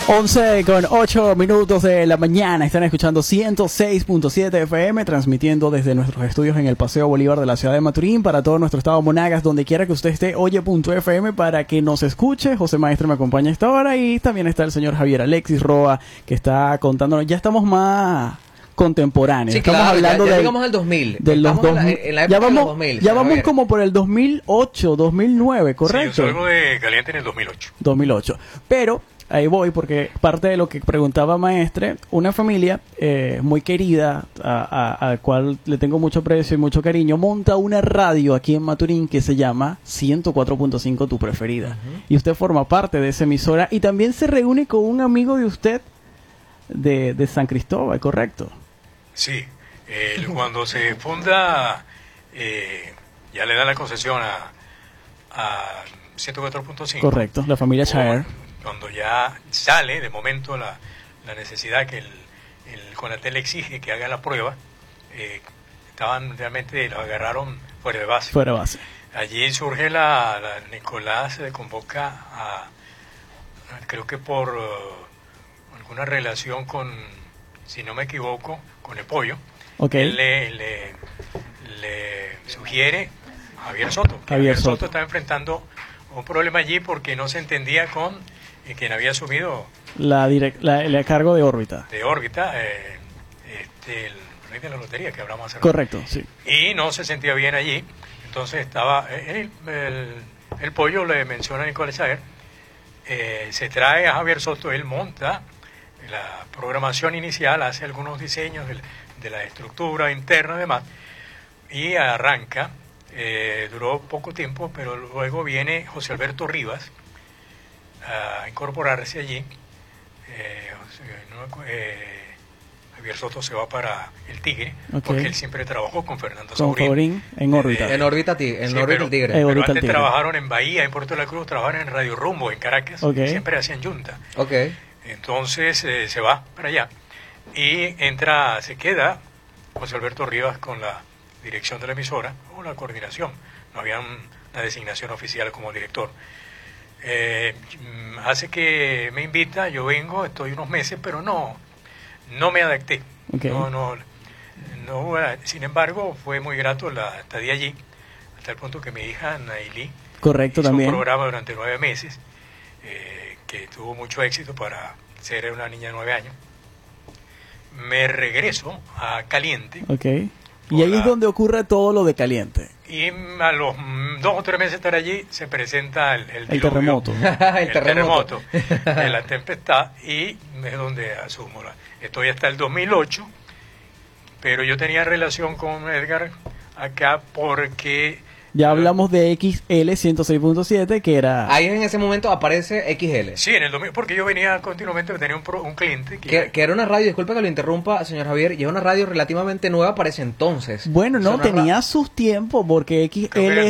11:08 de la mañana. Están escuchando 106.7 FM, transmitiendo desde nuestros estudios en el Paseo Bolívar de la ciudad de Maturín para todo nuestro estado Monagas, donde quiera que usted esté. Oye.fm para que nos escuche. José Maestre me acompaña a esta hora y también está el señor Javier Alexis Roa, que está contándonos. Ya estamos más contemporáneos. Sí, estamos claro, hablando ya del, llegamos al 2000. De los Estamos 2000. en la época de los 2000. Ya vamos Javier. como por el 2008, 2009, ¿correcto? Sí, yo salgo de Caliente en el 2008. 2008. Pero ahí voy, porque parte de lo que preguntaba Maestre, una familia muy querida, a cual le tengo mucho aprecio y mucho cariño, monta una radio aquí en Maturín que se llama 104.5 Tu Preferida. Y usted forma parte de esa emisora y también se reúne con un amigo de usted de San Cristóbal, ¿correcto? Sí, cuando se funda, ya le da la concesión a 104.5. Correcto, la familia Chaer. Cuando ya sale de momento la necesidad que el CONATEL exige que haga la prueba, estaban realmente, los agarraron fuera de base. Fuera de base. Allí surge Nicolás se convoca creo que por alguna relación con, si no me equivoco, con el pollo. Okay. Él le sugiere a Javier Soto. Javier Soto estaba enfrentando un problema allí porque no se entendía con quien había asumido el cargo de órbita. De órbita, el rey de la lotería que hablamos hace rato. Correcto, sí. Y no se sentía bien allí. Entonces estaba el pollo le menciona a Nicolás Chaer, se trae a Javier Soto, él monta la programación inicial, hace algunos diseños de la estructura interna y demás, y arranca. Duró poco tiempo, pero luego viene José Alberto Rivas a incorporarse allí. Javier Soto se va para el Tigre, porque él siempre trabajó con Fernando Saurín en órbita. En órbita el Tigre. Pero antes trabajaron en Bahía, en Puerto de la Cruz, trabajaron en Radio Rumbo, en Caracas, siempre hacían junta. Entonces se va para allá y se queda José Alberto Rivas con la dirección de la emisora o la coordinación. No había una designación oficial como director. Hace que me invita, yo vengo, estoy unos meses, pero no me adapté. Sin embargo, fue muy grato la estadía allí, hasta el punto que mi hija Nailí hizo un programa durante 9 meses que tuvo mucho éxito para ser una niña de 9 años. Me regreso a Caliente. Y ahí es donde ocurre todo lo de Caliente. Y a los 2 o 3 meses de estar allí se presenta el terremoto. el terremoto, la tempestad, y es donde asumo. Estoy hasta el 2008, pero yo tenía relación con Edgar acá porque... Ya hablamos de XL 106.7, que era... Ahí en ese momento aparece XL. Sí, en el 2000, porque yo venía continuamente, tenía un cliente que era una radio, disculpe que lo interrumpa, señor Javier, y es una radio relativamente nueva para ese entonces. Bueno, no, tenía sus tiempos, porque XL